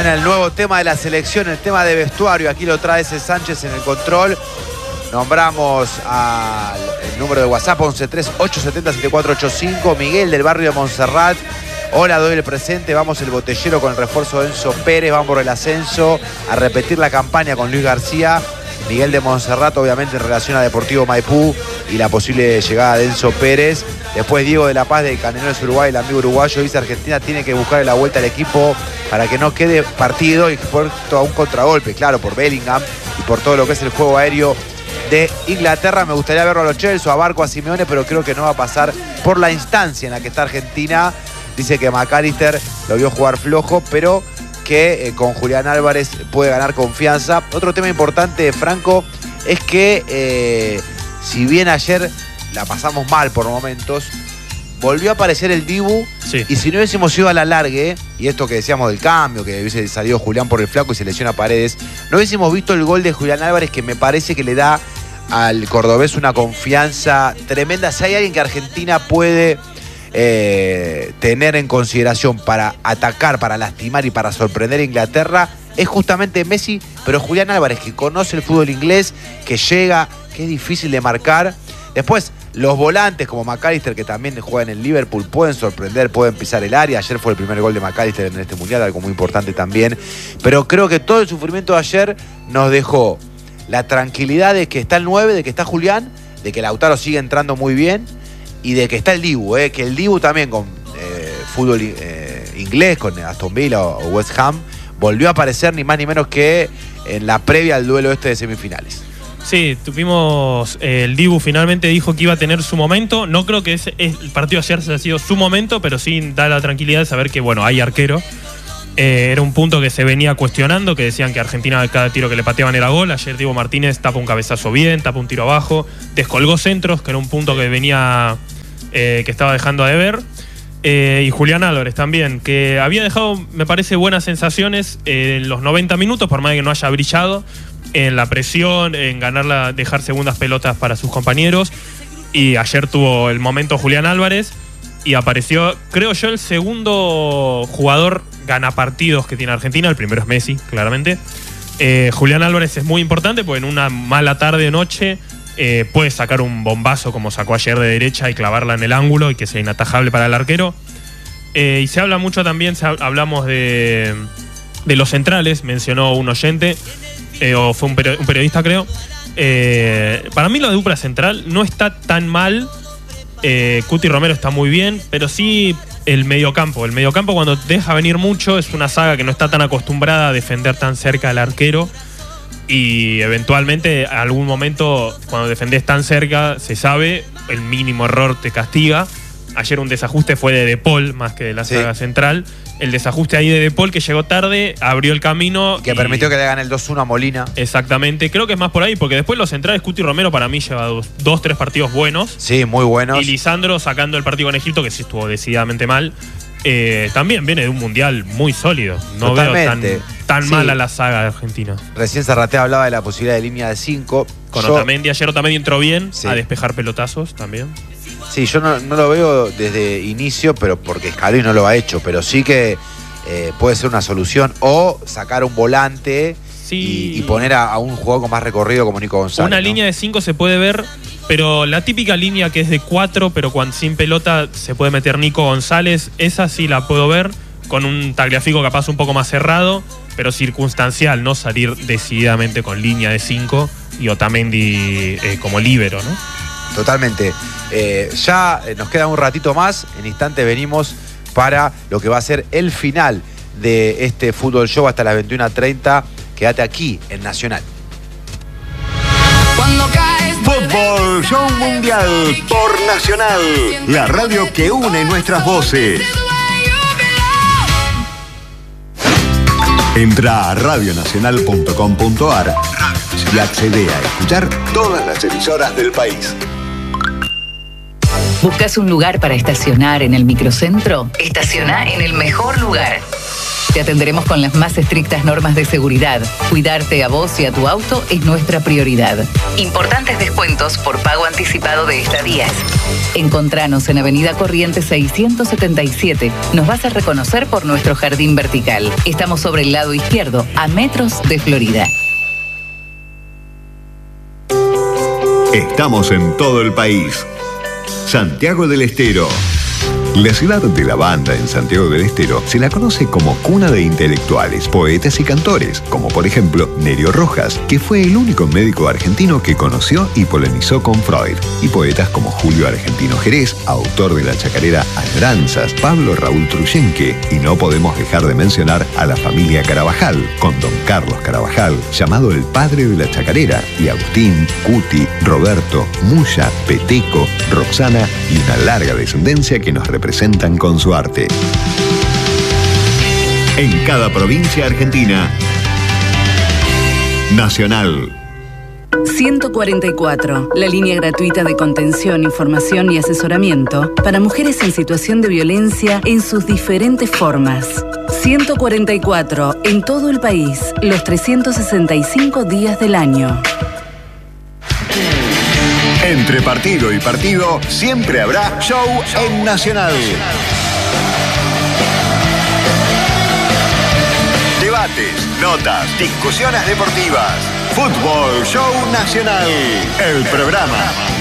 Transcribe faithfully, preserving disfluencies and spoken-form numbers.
Suena el nuevo tema de la selección, el tema de vestuario. Aquí lo trae ese Sánchez en el control. Nombramos al número de WhatsApp once tres ocho siete cero siete cuatro ocho cinco. Miguel del barrio de Montserrat. Hola, doy el presente. Vamos el botellero con el refuerzo de Enzo Pérez. Vamos por el ascenso. A repetir la campaña con Luis García. Miguel de Montserrat, obviamente, en relación a Deportivo Maipú y la posible llegada de Enzo Pérez. Después Diego de la Paz de Canelones Uruguay, el amigo uruguayo, dice: Argentina tiene que buscar la vuelta al equipo para que no quede partido y por todo un contragolpe, claro, por Bellingham y por todo lo que es el juego aéreo de Inglaterra. Me gustaría verlo a los Chelsea, a Barco, a Simeone, pero creo que no va a pasar por la instancia en la que está Argentina. Dice que McAllister lo vio jugar flojo, pero que eh, con Julián Álvarez puede ganar confianza. Otro tema importante, Franco, es que eh, si bien ayer la pasamos mal por momentos, volvió a aparecer el Dibu. Sí. Y si no hubiésemos ido a la largue, y esto que decíamos del cambio, que hubiese salido Julián por el flaco y se lesiona Paredes, no hubiésemos visto el gol de Julián Álvarez, que me parece que le da al cordobés una confianza tremenda. Si hay alguien que Argentina puede eh, tener en consideración para atacar, para lastimar y para sorprender a Inglaterra, es justamente Messi, pero Julián Álvarez, que conoce el fútbol inglés, que llega, que es difícil de marcar. Después, los volantes como McAllister, que también juega en el Liverpool, pueden sorprender, pueden pisar el área. Ayer fue el primer gol de McAllister en este Mundial, algo muy importante también. Pero creo que todo el sufrimiento de ayer nos dejó la tranquilidad de que está el nueve, de que está Julián, de que Lautaro sigue entrando muy bien y de que está el Dibu, eh, que el Dibu también con eh, fútbol eh, inglés, con Aston Villa o West Ham, volvió a aparecer ni más ni menos que en la previa al duelo este de semifinales. Sí, tuvimos, eh, el Dibu finalmente dijo que iba a tener su momento. No creo que ese, el partido ayer haya sido su momento, pero sí da la tranquilidad de saber que, bueno, hay arquero. Eh, era un punto que se venía cuestionando, que decían que Argentina cada tiro que le pateaban era gol. Ayer Diego Martínez tapa un cabezazo bien, tapa un tiro abajo, descolgó centros, que era un punto que venía, eh, que estaba dejando a deber. Eh, y Julián Álvarez también, que había dejado, me parece, buenas sensaciones eh, en los noventa minutos, por más que no haya brillado en la presión, en ganarla, dejar segundas pelotas para sus compañeros. Y ayer tuvo el momento Julián Álvarez y apareció, creo yo, el segundo jugador ganapartidos que tiene Argentina. El primero es Messi, claramente. Eh, Julián Álvarez es muy importante porque en una mala tarde, noche, eh, puede sacar un bombazo como sacó ayer de derecha y clavarla en el ángulo y que sea inatajable para el arquero. Eh, y se habla mucho también, se ha, hablamos de, de los centrales, mencionó un oyente. Eh, o fue un, peri- un periodista, creo. Eh, para mí la dupla central no está tan mal. Eh, Cuti Romero está muy bien, pero sí el mediocampo. El mediocampo, cuando deja venir mucho, es una saga que no está tan acostumbrada a defender tan cerca al arquero. Y eventualmente, a algún momento, cuando defendés tan cerca, se sabe, el mínimo error te castiga. Ayer un desajuste fue de De Paul, más que de la saga sí. central. El desajuste ahí de De Paul, que llegó tarde, abrió el camino. Que y permitió que le hagan el dos uno a Molina. Exactamente. Creo que es más por ahí, porque después los centrales, Cuti Romero para mí lleva dos, dos, tres partidos buenos. Sí, muy buenos. Y Lisandro sacando el partido con Egipto, que sí estuvo decididamente mal. Eh, también viene de un mundial muy sólido. No Totalmente. veo tan, tan sí. mala la saga de Argentina. Recién Zarratea hablaba de la posibilidad de línea de cinco. Con Yo... Otamendi. Ayer Otamendi entró bien sí. a despejar pelotazos también. Sí, yo no, no lo veo desde inicio, pero porque Scaloni no lo ha hecho, pero sí que eh, puede ser una solución. O sacar un volante sí. y, y poner a, a un jugador con más recorrido como Nico González. Una ¿no? línea de cinco se puede ver, pero la típica línea que es de cuatro, pero cuando sin pelota se puede meter Nico González, esa sí la puedo ver, con un Tagliafico capaz un poco más cerrado, pero circunstancial, no salir decididamente con línea de cinco y Otamendi eh, como líbero, ¿no? Totalmente. Eh, ya nos queda un ratito más. En instantes venimos para lo que va a ser el final de este Fútbol Show hasta las veintiuna treinta. Quédate aquí en Nacional. Fútbol Show Mundial por Nacional, la radio que une nuestras voces. Entra a radio nacional punto com punto a r y accede a escuchar todas las emisoras del país. ¿Buscas un lugar para estacionar en el microcentro? Estaciona en el mejor lugar. Te atenderemos con las más estrictas normas de seguridad. Cuidarte a vos y a tu auto es nuestra prioridad. Importantes descuentos por pago anticipado de estadías. Encontranos en Avenida Corrientes seiscientos setenta y siete. Nos vas a reconocer por nuestro jardín vertical. Estamos sobre el lado izquierdo, a metros de Florida. Estamos en todo el país. Santiago del Estero. La ciudad de la banda en Santiago del Estero se la conoce como cuna de intelectuales, poetas y cantores, como por ejemplo Nerio Rojas, que fue el único médico argentino que conoció y polemizó con Freud, y poetas como Julio Argentino Jerez, autor de la chacarera Añoranzas, Pablo Raúl Truyenque, y no podemos dejar de mencionar a la familia Carabajal, con don Carlos Carabajal, llamado el padre de la chacarera, y Agustín, Cuti, Roberto, Muya, Peteco, Roxana y una larga descendencia que nos representa presentan con su arte. En cada provincia argentina, Nacional. ciento cuarenta y cuatro, la línea gratuita de contención, información y asesoramiento para mujeres en situación de violencia en sus diferentes formas. ciento cuarenta y cuatro, en todo el país, los trescientos sesenta y cinco días del año. Entre partido y partido, siempre habrá show en Nacional. Debates, notas, discusiones deportivas. Fútbol Show Nacional. El programa